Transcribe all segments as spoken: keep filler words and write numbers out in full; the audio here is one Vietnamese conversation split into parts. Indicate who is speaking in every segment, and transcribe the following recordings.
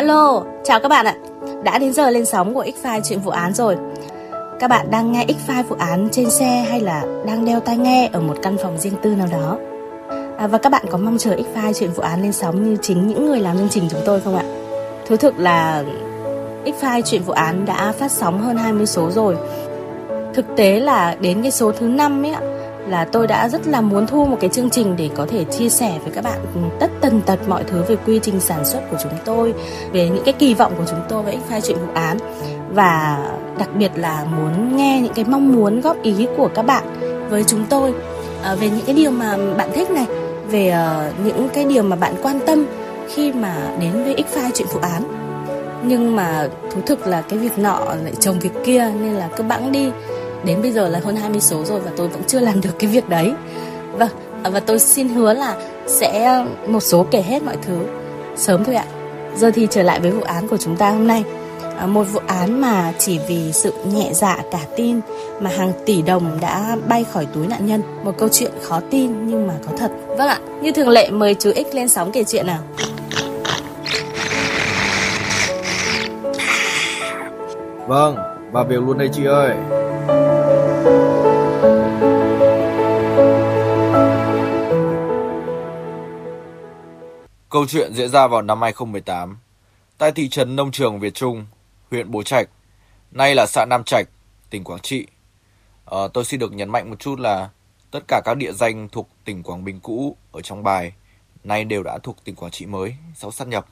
Speaker 1: Hello, chào các bạn ạ. Đã đến giờ lên sóng của X-File chuyện vụ án rồi. Các bạn đang nghe X-File vụ án trên xe hay là đang đeo tai nghe ở một căn phòng riêng tư nào đó? À, và các bạn có mong chờ X-File chuyện vụ án lên sóng như chính những người làm chương trình chúng tôi không ạ? Thú thực là X-File chuyện vụ án đã phát sóng hơn hai mươi số rồi. Thực tế là đến cái số thứ năm ấy ạ, là tôi đã rất là muốn thu một cái chương trình để có thể chia sẻ với các bạn tất tần tật mọi thứ về quy trình sản xuất của chúng tôi, về những cái kỳ vọng của chúng tôi với X-File chuyện vụ án, và đặc biệt là muốn nghe những cái mong muốn góp ý của các bạn với chúng tôi uh, về những cái điều mà bạn thích này, về uh, những cái điều mà bạn quan tâm khi mà đến với X-File chuyện vụ án. Nhưng mà thú thực là cái việc nọ lại chồng việc kia nên là cứ bẵng đi. Đến bây giờ là hơn hai mươi số rồi và tôi vẫn chưa làm được cái việc đấy. Vâng, và tôi xin hứa là sẽ một số kể hết mọi thứ sớm thôi ạ. Giờ thì trở lại với vụ án của chúng ta hôm nay. Một vụ án mà chỉ vì sự nhẹ dạ cả tin mà hàng tỷ đồng đã bay khỏi túi nạn nhân. Một câu chuyện khó tin nhưng mà có thật. Vâng ạ, như thường lệ mời chú X lên sóng kể chuyện nào.
Speaker 2: Vâng, vào việc luôn đây chị ơi. Câu chuyện diễn ra vào năm hai không một tám, tại thị trấn Nông Trường Việt Trung, huyện Bố Trạch, nay là xã Nam Trạch, tỉnh Quảng Trị. Ờ, tôi xin được nhấn mạnh một chút là tất cả các địa danh thuộc tỉnh Quảng Bình cũ ở trong bài nay đều đã thuộc tỉnh Quảng Trị mới sau sát nhập.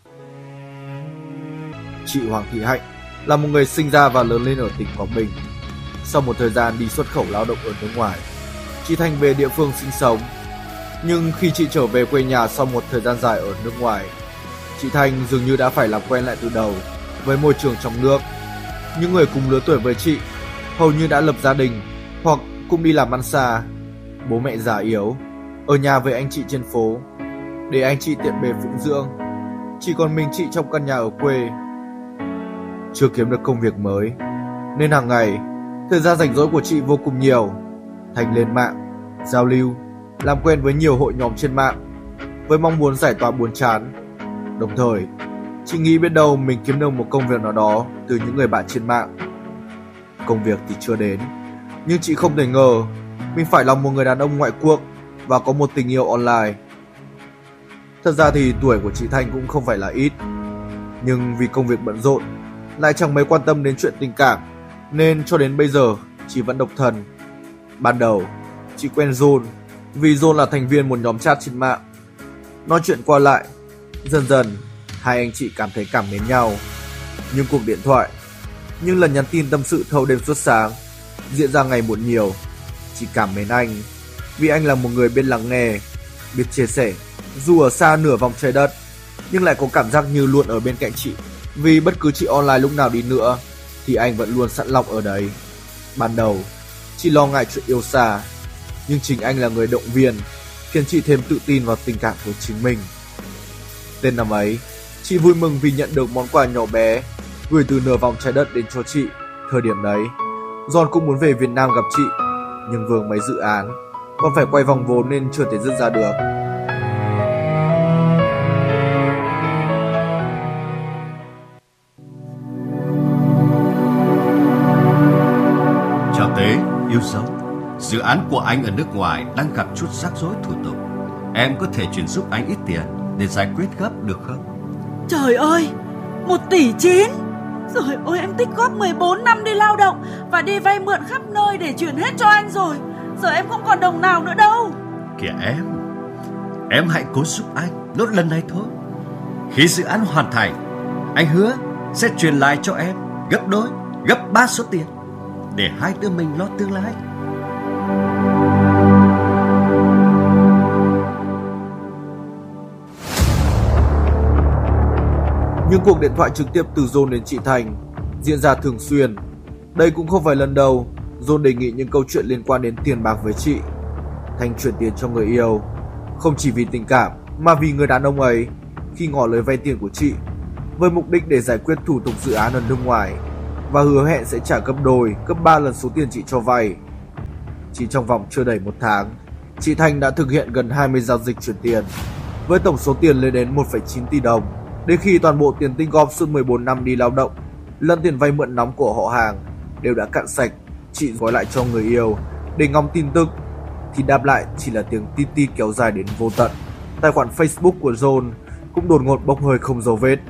Speaker 2: Chị Hoàng Thị Hạnh là một người sinh ra và lớn lên ở tỉnh Quảng Bình. Sau một thời gian đi xuất khẩu lao động ở nước ngoài, chị Thành về địa phương sinh sống. Nhưng khi chị trở về quê nhà sau một thời gian dài ở nước ngoài, chị Thành dường như đã phải làm quen lại từ đầu với môi trường trong nước. Những người cùng lứa tuổi với chị hầu như đã lập gia đình hoặc cũng đi làm ăn xa. Bố mẹ già yếu, ở nhà với anh chị trên phố để anh chị tiện bề phụng dưỡng. Chỉ còn mình chị trong căn nhà ở quê. Chưa kiếm được công việc mới nên hàng ngày thời gian rảnh rỗi của chị vô cùng nhiều. Thành lên mạng giao lưu, làm quen với nhiều hội nhóm trên mạng với mong muốn giải tỏa buồn chán. Đồng thời chị nghĩ biết đâu mình kiếm được một công việc nào đó từ những người bạn trên mạng. Công việc thì chưa đến, nhưng chị không thể ngờ mình phải là một người đàn ông ngoại quốc và có một tình yêu online. Thật ra thì tuổi của chị Thanh cũng không phải là ít, nhưng vì công việc bận rộn lại chẳng mấy quan tâm đến chuyện tình cảm, nên cho đến bây giờ chị vẫn độc thân. Ban đầu chị quen John vì John là thành viên một nhóm chat trên mạng. Nói chuyện qua lại, dần dần hai anh chị cảm thấy cảm mến nhau. Nhưng cuộc điện thoại, những lần nhắn tin tâm sự thâu đêm suốt sáng diễn ra ngày một nhiều. Chị cảm mến anh vì anh là một người biết lắng nghe, biết chia sẻ. Dù ở xa nửa vòng trái đất, nhưng lại có cảm giác như luôn ở bên cạnh chị. Vì bất cứ chị online lúc nào đi nữa thì anh vẫn luôn sẵn lòng ở đấy. Ban đầu chị lo ngại chuyện yêu xa, nhưng chính anh là người động viên, khiến chị thêm tự tin vào tình cảm của chính mình. Tên năm ấy, chị vui mừng vì nhận được món quà nhỏ bé gửi từ nửa vòng trái đất đến cho chị. Thời điểm đấy, John cũng muốn về Việt Nam gặp chị, nhưng vướng mấy dự án, còn phải quay vòng vốn nên chưa thể dứt ra được.
Speaker 3: Chào Tế, yêu dấu. Dự án của anh ở nước ngoài đang gặp chút rắc rối thủ tục. Em có thể chuyển giúp anh ít tiền để giải quyết gấp được không?
Speaker 4: Trời ơi, một tỷ chín. Trời ơi, em tích góp mười bốn năm đi lao động và đi vay mượn khắp nơi để chuyển hết cho anh rồi. Giờ em không còn đồng nào nữa đâu.
Speaker 3: Kìa em, em hãy cố giúp anh nốt lần này thôi. Khi dự án hoàn thành, anh hứa sẽ truyền lại cho em gấp đôi, gấp ba số tiền để hai đứa mình lo tương lai.
Speaker 2: Những cuộc điện thoại trực tiếp từ John đến chị Thành diễn ra thường xuyên. Đây cũng không phải lần đầu John đề nghị những câu chuyện liên quan đến tiền bạc với chị. Thành chuyển tiền cho người yêu không chỉ vì tình cảm mà vì người đàn ông ấy khi ngỏ lời vay tiền của chị với mục đích để giải quyết thủ tục dự án ở nước ngoài và hứa hẹn sẽ trả gấp đôi, gấp ba lần số tiền chị cho vay. Chỉ trong vòng chưa đầy một tháng, chị Thành đã thực hiện gần hai mươi giao dịch chuyển tiền với tổng số tiền lên đến một phẩy chín tỷ đồng. Đến khi toàn bộ tiền tích góp suốt mười bốn năm đi lao động lẫn tiền vay mượn nóng của họ hàng đều đã cạn sạch, chị gọi lại cho người yêu để ngóng tin tức thì đáp lại chỉ là tiếng tít tít kéo dài đến vô tận. Tài khoản Facebook của John cũng đột ngột bốc hơi không dấu vết.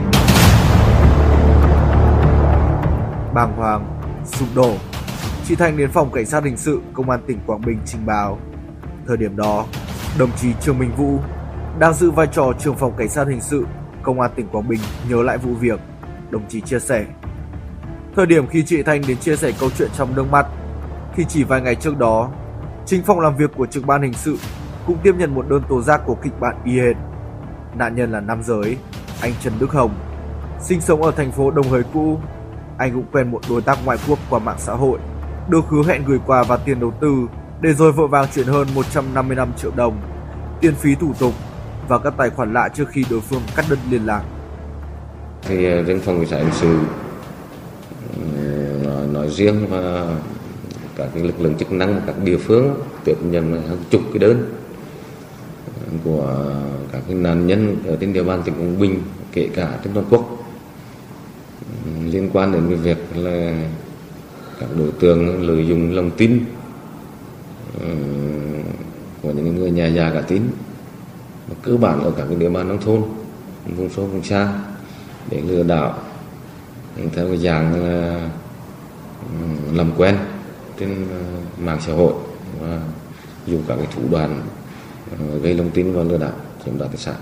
Speaker 2: Bàng hoàng, sụp đổ, chị Thanh đến phòng cảnh sát hình sự công an tỉnh Quảng Bình trình báo. Thời điểm đó, đồng chí Trương Minh Vũ đang giữ vai trò trưởng phòng cảnh sát hình sự công an tỉnh Quảng Bình nhớ lại vụ việc. Đồng chí chia sẻ, thời điểm khi chị Thanh đến chia sẻ câu chuyện trong nước mắt thì chỉ vài ngày trước đó, chính phòng làm việc của trực ban hình sự cũng tiếp nhận một đơn tố giác của kịch bản y hệt. Nạn nhân là nam giới, anh Trần Đức Hồng, sinh sống ở thành phố Đồng Hới cũ. Anh cũng quen một đối tác ngoại quốc qua mạng xã hội, được hứa hẹn gửi quà và tiền đầu tư để rồi vội vàng chuyển hơn một trăm năm mươi lăm triệu đồng, tiền phí thủ tục và các tài khoản lạ trước khi đối phương cắt đứt liên lạc.
Speaker 5: Thì riêng phòng cảnh sát hình sự nói, nói riêng và các cái lực lượng chức năng các địa phương tiếp nhận hàng chục cái đơn của các cái nạn nhân ở trên địa bàn tỉnh Quảng Bình, kể cả trên toàn quốc, liên quan đến cái việc là các đối tượng lợi dụng lòng tin của những người nhà già cả tin, cơ bản ở các cái địa bàn nông thôn, vùng sâu vùng xa để lừa đảo theo cái dạng là làm quen trên mạng xã hội và dùng các cái thủ đoạn gây lòng tin và lừa đảo chiếm đoạt tài sản.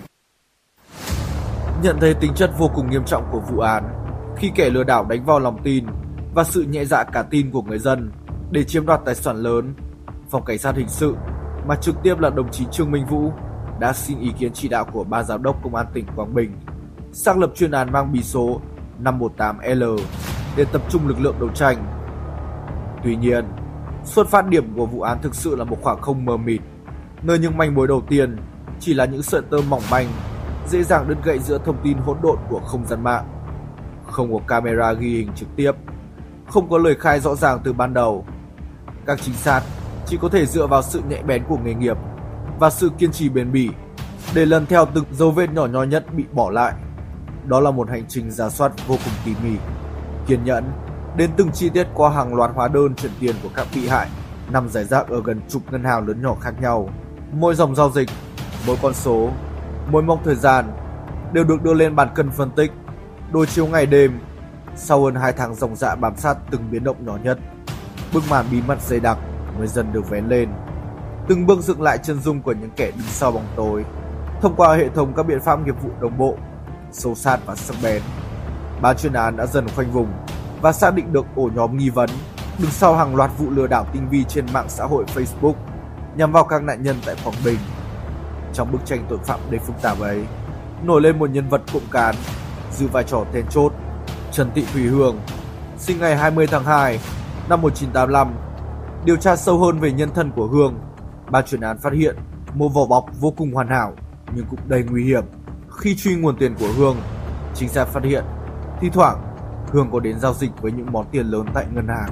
Speaker 2: Nhận thấy tính chất vô cùng nghiêm trọng của vụ án, khi kẻ lừa đảo đánh vào lòng tin và sự nhẹ dạ cả tin của người dân để chiếm đoạt tài sản lớn, phòng cảnh sát hình sự mà trực tiếp là đồng chí Trương Minh Vũ đã xin ý kiến chỉ đạo của ban giám đốc công an tỉnh Quảng Bình xác lập chuyên án mang bí số năm một tám L để tập trung lực lượng đấu tranh. Tuy nhiên, xuất phát điểm của vụ án thực sự là một khoảng không mờ mịt, nơi những manh mối đầu tiên chỉ là những sợi tơ mỏng manh, dễ dàng đứt gãy giữa thông tin hỗn độn của không gian mạng. Không có camera ghi hình trực tiếp, không có lời khai rõ ràng từ ban đầu. Các trinh sát chỉ có thể dựa vào sự nhạy bén của nghề nghiệp và sự kiên trì bền bỉ để lần theo từng dấu vết nhỏ nhoi nhất bị bỏ lại. Đó là một hành trình rà soát vô cùng tỉ mỉ, kiên nhẫn đến từng chi tiết qua hàng loạt hóa đơn chuyển tiền của các bị hại nằm rải rác ở gần chục ngân hàng lớn nhỏ khác nhau. Mỗi dòng giao dịch, mỗi con số, mỗi mốc thời gian đều được đưa lên bàn cân phân tích, đối chiếu ngày đêm. Sau hơn hai tháng ròng rã bám sát từng biến động nhỏ nhất, bức màn bí mật dày đặc người dân được vén lên, từng bước dựng lại chân dung của những kẻ đứng sau bóng tối thông qua hệ thống các biện pháp nghiệp vụ đồng bộ, sâu sát và sắc bén. Ban chuyên án đã dần khoanh vùng và xác định được ổ nhóm nghi vấn đứng sau hàng loạt vụ lừa đảo tinh vi trên mạng xã hội Facebook nhằm vào các nạn nhân tại Quảng Bình. Trong bức tranh tội phạm đầy phức tạp ấy, nổi lên một nhân vật cộng cán giữ vai trò then chốt, Trần Thị Thùy Hương, sinh ngày hai mươi tháng hai năm một nghìn chín trăm tám mươi lăm. Điều tra sâu hơn về nhân thân của Hương, ban chuyên án phát hiện một vỏ bọc vô cùng hoàn hảo nhưng cũng đầy nguy hiểm. Khi truy nguồn tiền của Hương, trinh sát phát hiện thi thoảng Hương có đến giao dịch với những món tiền lớn tại ngân hàng.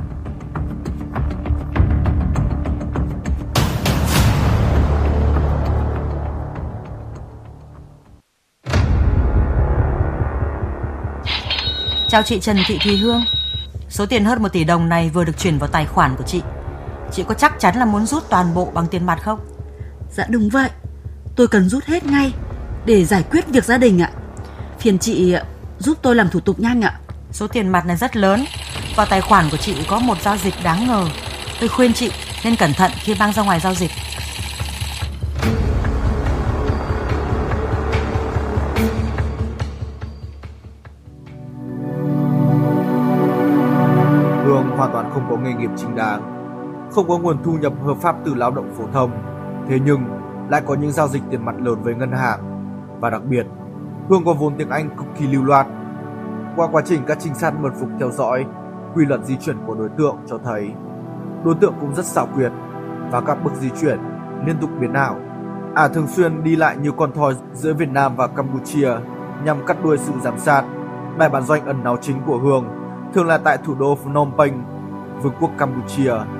Speaker 6: Chào chị Trần Thị Thùy Hương. Số tiền hơn một tỷ đồng này vừa được chuyển vào tài khoản của chị. Chị có chắc chắn là muốn rút toàn bộ bằng tiền mặt không?
Speaker 4: Dạ đúng vậy. Tôi cần rút hết ngay để giải quyết việc gia đình ạ. Phiền chị giúp tôi làm thủ tục nhanh ạ.
Speaker 6: Số tiền mặt này rất lớn. Vào tài khoản của chị có một giao dịch đáng ngờ. Tôi khuyên chị nên cẩn thận khi mang ra ngoài giao dịch.
Speaker 2: Hương hoàn toàn không có nghề nghiệp chính đáng, không có nguồn thu nhập hợp pháp từ lao động phổ thông. Thế nhưng lại có những giao dịch tiền mặt lớn với ngân hàng. Và đặc biệt, Hương có vốn tiếng Anh cực kỳ lưu loát. Qua quá trình các trinh sát mật phục theo dõi, quy luật di chuyển của đối tượng cho thấy đối tượng cũng rất xảo quyệt và các bước di chuyển liên tục biến ảo. Ả thường xuyên đi lại như con thoi giữa Việt Nam và Campuchia nhằm cắt đuôi sự giám sát. Đại bản doanh ẩn náu chính của Hương thường là tại thủ đô Phnom Penh, Vương quốc Campuchia.